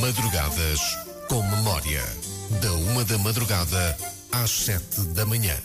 Madrugadas com Memória. Da 1 da madrugada às 7 da manhã.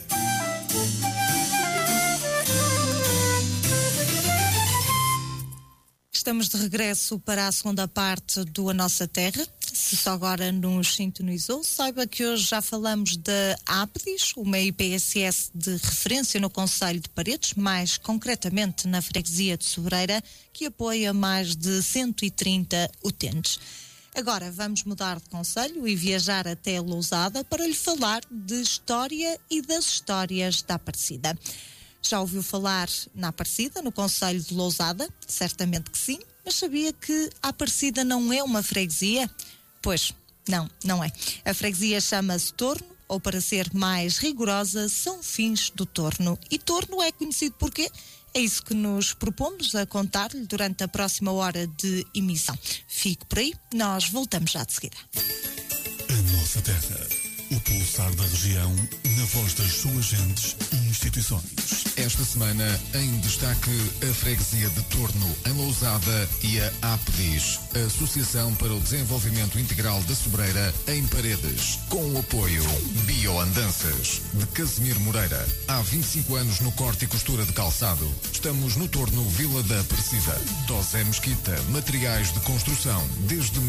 Estamos de regresso para a segunda parte do A Nossa Terra. Se só agora nos sintonizou, saiba que hoje já falamos da APDIS, uma IPSS de referência no concelho de Paredes, mais concretamente na freguesia de Sobreira, que apoia mais de 130 utentes. Agora vamos mudar de concelho e viajar até Lousada para lhe falar de história e das histórias da Aparecida. Já ouviu falar na Aparecida, no concelho de Lousada? Certamente que sim, mas sabia que a Aparecida não é uma freguesia? Pois, não é. A freguesia chama-se Torno, ou para ser mais rigorosa, São Fins do Torno. E Torno é conhecido por quê? É isso que nos propomos a contar-lhe durante a próxima hora de emissão. Fique por aí, nós voltamos já de seguida. A Nossa Terra, o pulsar da região, na voz das suas gentes e instituições. Esta semana, em destaque, a freguesia de Torno, em Lousada, e a APDIS, a Associação para o Desenvolvimento Integral da Sobreira, em Paredes, com o apoio Bioandanças, de Casimiro Moreira. Há 25 anos no corte e costura de calçado. Estamos no Torno, Vila da Aparecida. Tosé Mesquita, materiais de construção, desde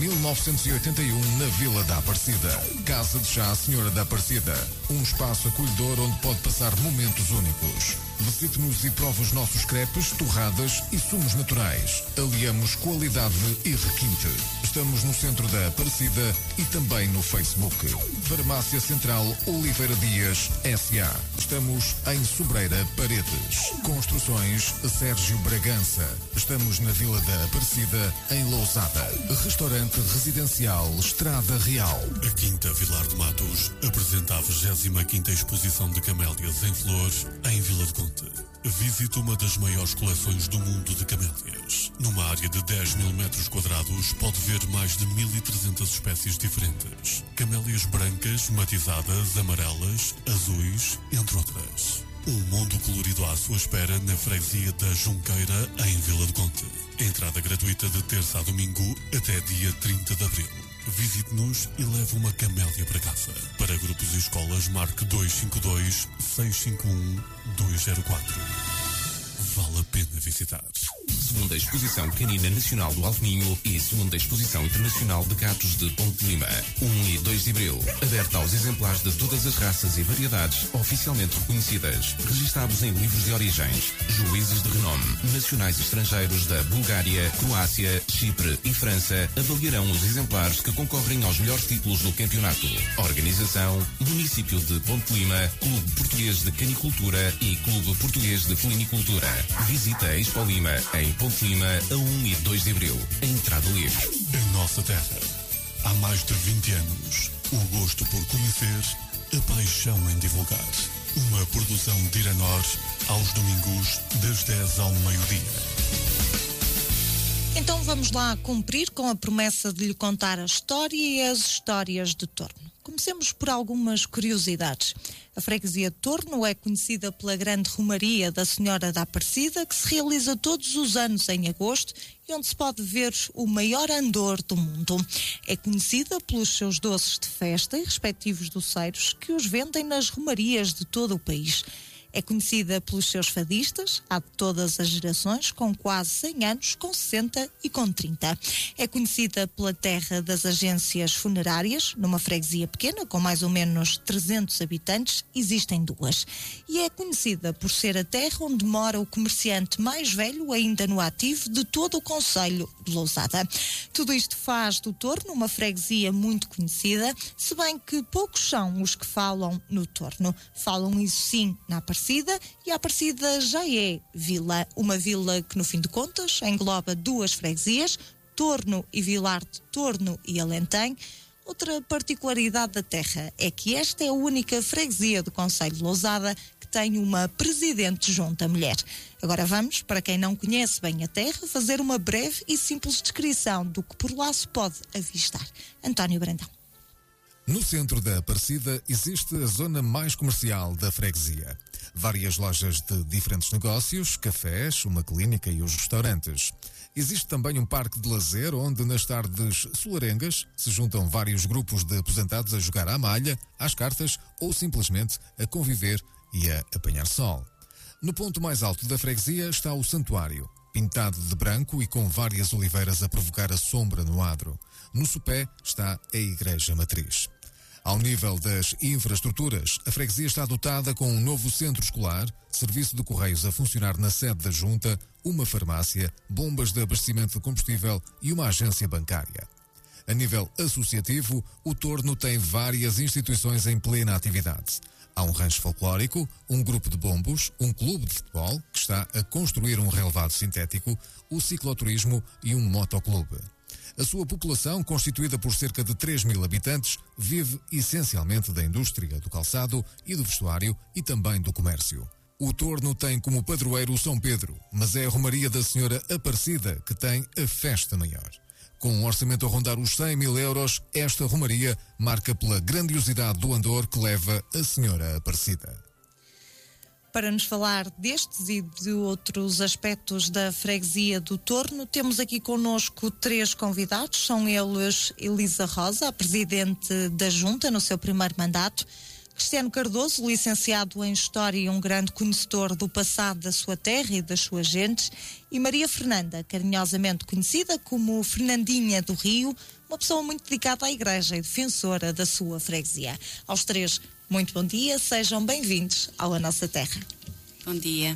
1981 na Vila da Aparecida. Casa de Chá Senhora da Aparecida, um espaço acolhedor onde pode passar momentos únicos. Visite-nos e prove os nossos crepes, torradas e sumos naturais. Aliamos qualidade e requinte. Estamos no centro da Aparecida e também no Facebook. Farmácia Central Oliveira Dias S.A. Estamos em Sobreira, Paredes. Construções Sérgio Bragança. Estamos na Vila da Aparecida, em Lousada. Restaurante Residencial Estrada Real. A Quinta Vilar de Matos apresenta a 25ª Exposição de Camélias em Flores, em Vila de Conde. Visite uma das maiores coleções do mundo de camélias. Numa área de 10 mil metros quadrados, pode ver mais de 1.300 espécies diferentes. Camélias brancas, matizadas, amarelas, azuis, entre outras. Um mundo colorido à sua espera na freguesia da Junqueira, em Vila de Conde. Entrada gratuita de terça a domingo até dia 30 de abril. Visite-nos e leve uma camélia para casa. Para grupos e escolas, marque 252 651 204. Vale a pena visitar. Segunda Exposição Canina Nacional do Alto Minho e Segunda Exposição Internacional de Gatos de Ponte de Lima, 1 e 2 de abril. Aberta aos exemplares de todas as raças e variedades oficialmente reconhecidas, registados em livros de origens. Juízes de renome, nacionais e estrangeiros da Bulgária, Croácia, Chipre e França avaliarão os exemplares que concorrem aos melhores títulos do campeonato. Organização: Município de Ponte de Lima, Clube Português de Canicultura e Clube Português de Flinicultura. Visita a Expo Lima em Ponte Lima a 1 e 2 de abril. A entrada livre. Em Nossa Terra, há mais de 20 anos, o gosto por conhecer, a paixão em divulgar. Uma produção de Iranor, aos domingos, das 10 ao meio-dia. Então vamos lá cumprir com a promessa de lhe contar a história e as histórias de Torno. Comecemos por algumas curiosidades. A freguesia de Torno é conhecida pela grande romaria da Senhora da Aparecida, que se realiza todos os anos em agosto e onde se pode ver o maior andor do mundo. É conhecida pelos seus doces de festa e respectivos doceiros que os vendem nas romarias de todo o país. É conhecida pelos seus fadistas, há de todas as gerações, com quase 100 anos, com 60 e com 30. É conhecida pela terra das agências funerárias, numa freguesia pequena, com mais ou menos 300 habitantes, existem duas. E é conhecida por ser a terra onde mora o comerciante mais velho ainda no ativo de todo o concelho de Lousada. Tudo isto faz do Torno uma freguesia muito conhecida, se bem que poucos são os que falam no Torno. Falam isso sim na Aparecida, e a Aparecida já é vila, uma vila que no fim de contas engloba duas freguesias, Torno e Vilar de Torno e Alentém. Outra particularidade da terra é que esta é a única freguesia do concelho de Lousada que tem uma presidente junta mulher. Agora vamos, para quem não conhece bem a terra, fazer uma breve e simples descrição do que por lá se pode avistar. António Brandão. No centro da Aparecida existe a zona mais comercial da freguesia. várias lojas de diferentes negócios, cafés, uma clínica e os restaurantes. Existe também um parque de lazer onde nas tardes solarengas se juntam vários grupos de aposentados a jogar à malha, às cartas ou simplesmente a conviver e a apanhar sol. No ponto mais alto da freguesia está o santuário, pintado de branco e com várias oliveiras a provocar a sombra no adro. No sopé está a Igreja Matriz. Ao nível das infraestruturas, a freguesia está dotada com um novo centro escolar, serviço de correios a funcionar na sede da Junta, uma farmácia, bombas de abastecimento de combustível e uma agência bancária. A nível associativo, o Torno tem várias instituições em plena atividade. Há um rancho folclórico, um grupo de bombos, um clube de futebol, que está a construir um relevado sintético, o cicloturismo e um motoclube. A sua população, constituída por cerca de 3.000 habitantes, vive essencialmente da indústria, do calçado e do vestuário e também do comércio. O Torno tem como padroeiro o São Pedro, mas é a Romaria da Senhora Aparecida que tem a festa maior. Com um orçamento a rondar os 100.000 euros, esta Romaria marca pela grandiosidade do andor que leva a Senhora Aparecida. Para nos falar destes e de outros aspectos da freguesia do Torno, temos aqui connosco 3 convidados. São eles Elisa Rosa, a presidente da Junta no seu primeiro mandato, Cristiano Cardoso, licenciado em História e um grande conhecedor do passado da sua terra e das suas gentes, e Maria Fernanda, carinhosamente conhecida como Fernandinha do Rio, uma pessoa muito dedicada à Igreja e defensora da sua freguesia. Aos 3, muito bom dia, sejam bem-vindos à Nossa Terra. Bom dia.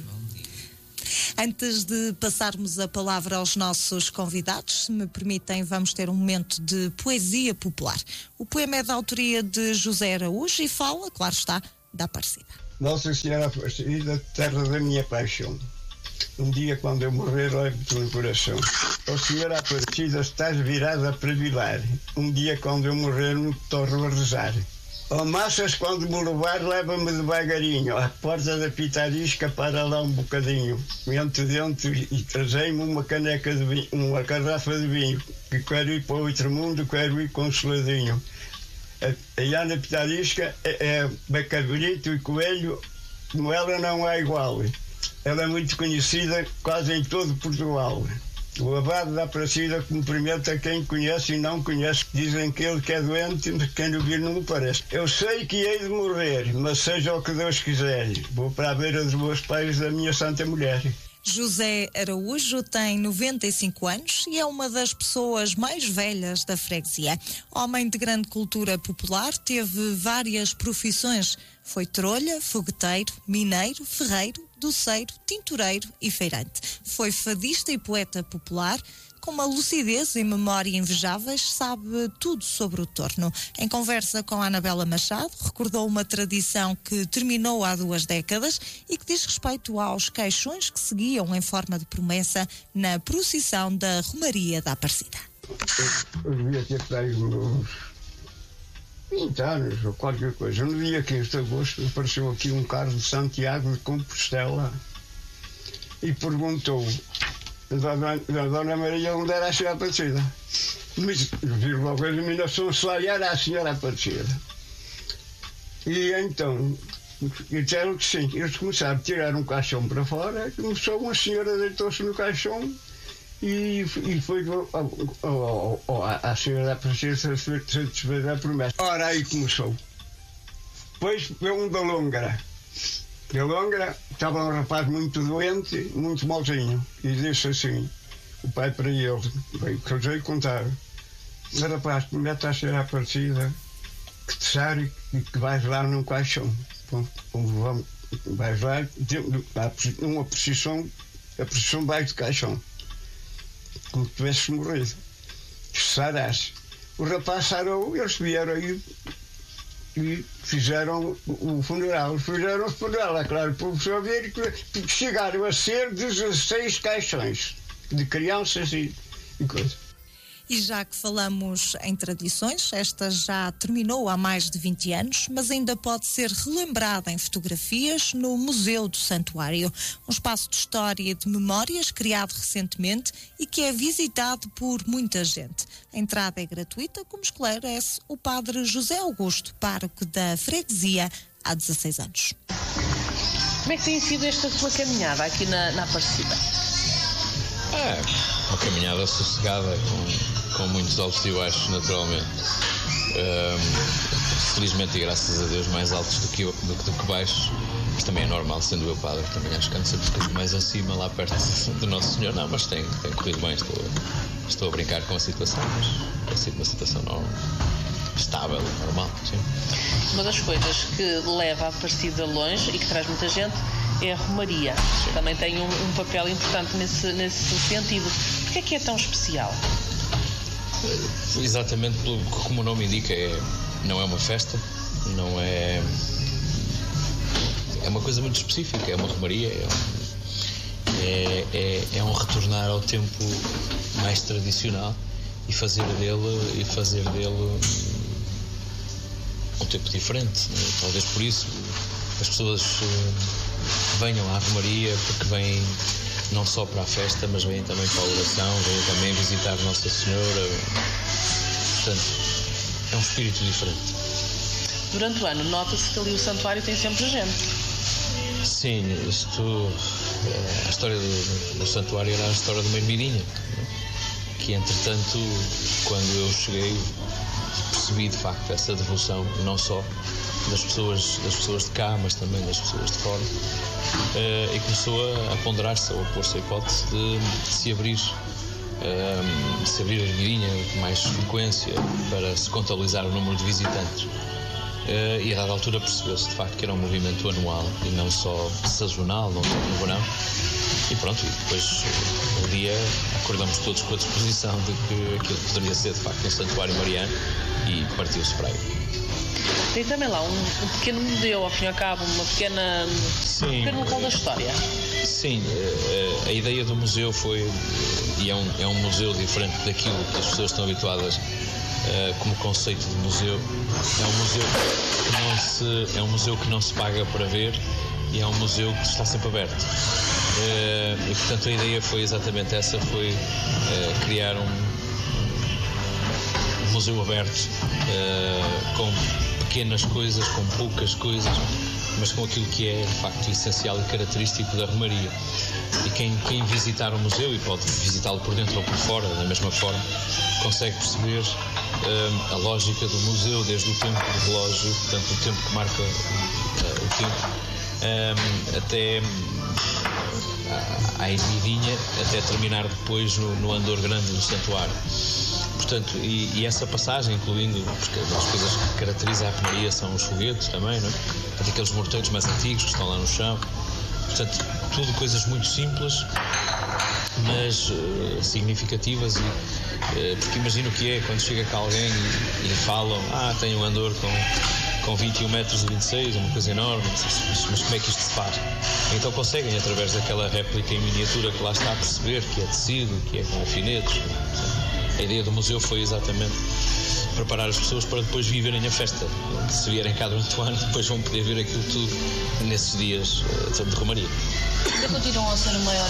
Antes de passarmos a palavra aos nossos convidados, se me permitem, vamos ter um momento de poesia popular. O poema é da autoria de José Araújo e fala, claro está, da Aparecida. Nossa Senhora Aparecida, terra da minha paixão. Um dia quando eu morrer, levo-te no coração. Ó Senhora Aparecida, estás virada para vilar. Um dia quando eu morrer, me torno a rezar. Ó Massas, quando me levar, leva-me devagarinho à porta da pitarisca para lá um bocadinho. Entro dentro e trazei-me uma caneca de vinho, uma garrafa de vinho, que quero ir para outro mundo, quero ir consoladinho. A na pitarisca é cabrito e coelho, como ela não há igual. Ela é muito conhecida quase em todo Portugal. O abade da Aparecida cumprimenta quem conhece e não conhece. Dizem que ele que é doente, mas quem o vir não me parece. Eu sei que hei de morrer, mas seja o que Deus quiser. Vou para a beira dos meus pais da minha santa mulher. José Araújo tem 95 anos e é uma das pessoas mais velhas da freguesia. Homem de grande cultura popular, teve várias profissões. Foi trolha, fogueteiro, mineiro, ferreiro, doceiro, tintureiro e feirante. Foi fadista e poeta popular. Com uma lucidez e memória invejáveis, sabe tudo sobre o Torno. Em conversa com a Anabela Machado, recordou uma tradição que terminou há 2 décadas e que diz respeito aos caixões que seguiam em forma de promessa na procissão da Romaria da Aparecida. Eu devia ter uns 20 anos ou qualquer coisa. No dia 15 de agosto apareceu aqui um carro de Santiago de Compostela e perguntou a Dona Maria onde era a Senhora Aparecida. Mas viu logo a iluminação solar e era a Senhora Aparecida. E então disseram que sim. Eles começaram a tirar um caixão para fora, começou uma senhora, deitou-se no caixão e foi a Senhora Aparecida satisfeita a promessa. Ora, aí começou. Depois veio um da Longra. De Longra estava um rapaz muito doente, muito malzinho, e disse assim, o pai para ele, veio casei e contar, rapaz, promete à Senhora Aparecida que te sare e que vais lá num caixão. Bom, vais lá, uma precisão, a precisão vai de caixão, como se tivesse morrido, que sarasse. O rapaz sarou, eles vieram aí e fizeram o funeral. Fizeram o funeral, é claro, para o professor ver que chegaram a ser 16 caixões de crianças e coisas. E já que falamos em tradições, esta já terminou há mais de 20 anos, mas ainda pode ser relembrada em fotografias no Museu do Santuário, um espaço de história e de memórias criado recentemente e que é visitado por muita gente. A entrada é gratuita, como esclarece o padre José Augusto, pároco da freguesia há 16 anos. Como é que tem sido esta tua caminhada aqui na Aparecida? Uma caminhada sossegada, com muitos altos e baixos, naturalmente. Felizmente e graças a Deus mais altos do que baixos, mas também é normal, sendo eu padre, também acho que ando sempre um bocadinho mais acima, lá perto do Nosso Senhor. Não, mas tem corrido bem, estou a brincar com a situação, mas tem sido uma situação estável, normal, sim. Uma das coisas que leva a Aparecida longe e que traz muita gente é a Romaria. Sim. Também tem um papel importante nesse sentido. Porquê é que é tão especial? Exatamente como o nome indica, não é uma festa, não é... É uma coisa muito específica, é uma romaria, é um retornar ao tempo mais tradicional e fazer dele um tempo diferente. Talvez por isso as pessoas venham à romaria, porque vêm não só para a festa, mas vêm também para a oração, vêm também visitar Nossa Senhora. Portanto, é um espírito diferente. Durante o ano, nota-se que ali o santuário tem sempre gente. Sim, a história do santuário era a história de uma ermidinha, que entretanto, quando eu cheguei, percebi de facto essa devoção, não só das pessoas de cá, mas também das pessoas de fora, e começou a ponderar-se, ou a pôr-se a hipótese de se abrir a ermidinha com mais frequência para se contabilizar o número de visitantes. E a dada altura percebeu-se de facto que era um movimento anual e não só sazonal, não só no verão. E pronto, e depois um dia acordamos todos com a disposição de que aquilo poderia ser de facto um santuário mariano e partiu-se para aí. Tem também lá um pequeno museu, ao fim e ao cabo, um pequeno local da história. Sim, a ideia do museu foi, e é um museu diferente daquilo que as pessoas estão habituadas como conceito de museu. É um museu que não se paga para ver e é um museu que está sempre aberto. E portanto a ideia foi exatamente essa, foi criar um museu aberto com pequenas coisas, com poucas coisas, mas com aquilo que é de facto essencial e característico da romaria. E quem visitar o museu, e pode visitá-lo por dentro ou por fora, da mesma forma, consegue perceber a lógica do museu, desde o tempo do relógio, portanto o tempo que marca o tempo, até à ermidinha, até terminar depois no andor grande do santuário. Portanto, e essa passagem, incluindo, porque as coisas que caracterizam a romaria são os foguetes também, não é? Portanto, aqueles morteiros mais antigos que estão lá no chão. Portanto, tudo coisas muito simples, mas significativas, porque imagino o que é quando chega cá alguém e lhe falam, tem um andor com 21 metros e 26, uma coisa enorme, mas como é que isto se faz? Então conseguem, através daquela réplica em miniatura que lá está, a perceber que é tecido, que é com alfinetes. A ideia do museu foi exatamente preparar as pessoas para depois viverem a festa. Se vierem cá durante o ano, depois vão poder ver aquilo tudo nesses dias de romaria. Ainda continuam a ser o maior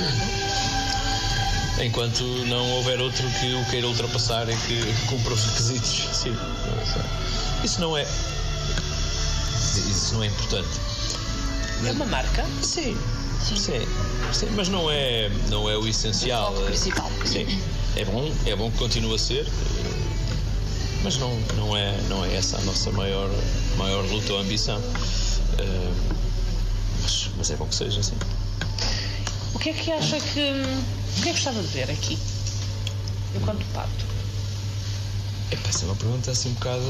enquanto não houver outro que o queira ultrapassar e que cumpra os requisitos. Sim. Isso não é importante. É uma marca? Sim, mas não é o essencial. O foco principal. Sim, é bom que continue a ser, mas não é essa a nossa maior luta ou ambição. Mas é bom que seja assim. O que é que acha que... O que é que gostava de ver aqui, enquanto pato? Essa é uma pergunta assim um bocado...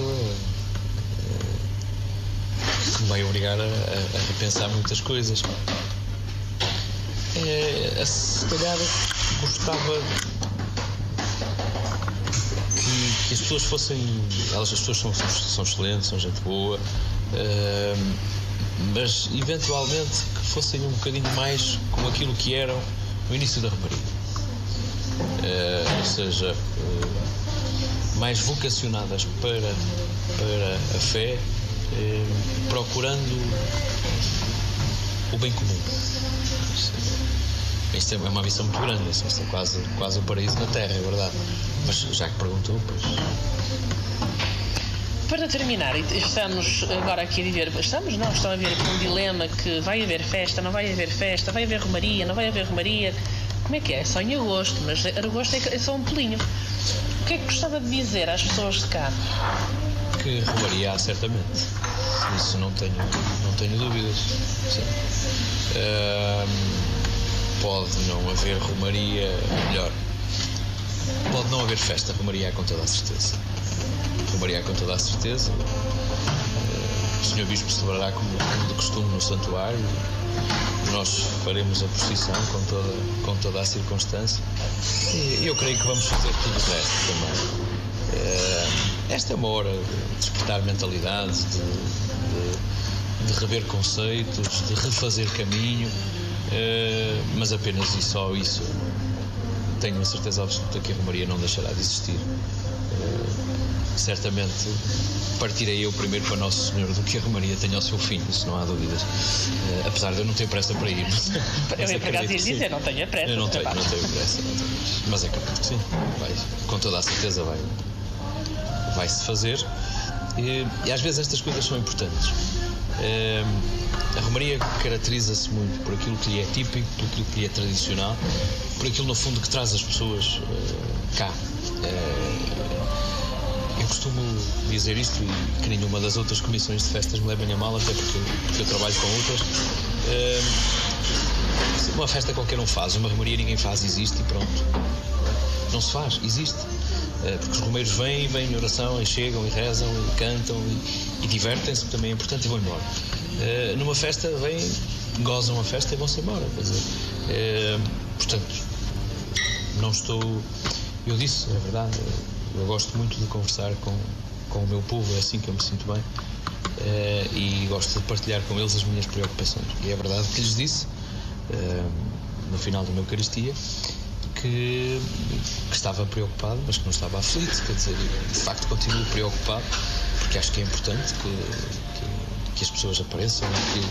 que me vai obrigar a repensar muitas coisas. Se calhar gostava que as pessoas fossem... As pessoas são excelentes, são gente boa, mas eventualmente que fossem um bocadinho mais como aquilo que eram no início da romaria. Ou seja, mais vocacionadas para a fé, procurando o bem comum. Isto é uma missão muito grande, isto é quase o paraíso na Terra, é verdade. Mas já que perguntou, pois... Para terminar, estamos agora aqui a viver, estão a ver aqui um dilema que vai haver festa, não vai haver festa, vai haver romaria, não vai haver romaria. Como é que é? É só em agosto, mas agosto é só um pelinho. O que é que gostava de dizer às pessoas de cá? Que romaria há, certamente. Isso não tenho dúvidas. Sim. Pode não haver romaria, melhor. Pode não haver festa, romaria há com toda a certeza. Romaria há com toda a certeza. O Sr. Bispo celebrará como de costume no santuário. Nós faremos a procissão com toda a circunstância. E eu creio que vamos fazer tudo o resto também. Esta é uma hora de despertar mentalidades, de rever conceitos, de refazer caminho, mas apenas e só isso. Tenho a certeza absoluta que a romaria não deixará de existir. Certamente partirei eu primeiro para Nosso Senhor do que a romaria tenha o seu fim, isso não há dúvidas. Apesar de eu não ter pressa para ir. Eu ia pegar e dizer, não tenho pressa. Eu não tenho pressa. Mas acredito que sim. Com toda a certeza vai-se fazer. E às vezes estas coisas são importantes. A romaria caracteriza-se muito por aquilo que lhe é típico, por aquilo que lhe é tradicional, por aquilo no fundo que traz as pessoas cá. Eu costumo dizer isto, e que nenhuma das outras comissões de festas me levem a mal, até porque eu trabalho com outras. Uma festa qualquer um faz, uma romaria ninguém faz, existe e pronto. Não se faz, existe. Porque os romeiros vêm em oração, e chegam, e rezam, e cantam, e divertem-se, que também é importante, e vão embora. Numa festa, vêm, gozam a festa e vão-se embora. Quer dizer, portanto, não estou... Eu disse, é verdade, eu gosto muito de conversar com o meu povo, é assim que eu me sinto bem, e gosto de partilhar com eles as minhas preocupações. E é verdade que lhes disse, no final de uma Eucaristia, que estava preocupado, mas que não estava aflito. Quer dizer, de facto continuo preocupado, porque acho que é importante que as pessoas apareçam,